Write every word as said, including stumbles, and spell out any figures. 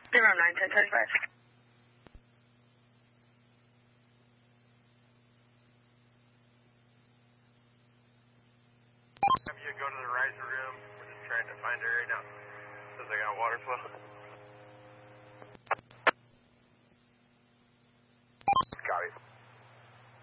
Zero nine ten thirty five. Have you go to the riser room? We're just trying to find her right now. Says I got water flow.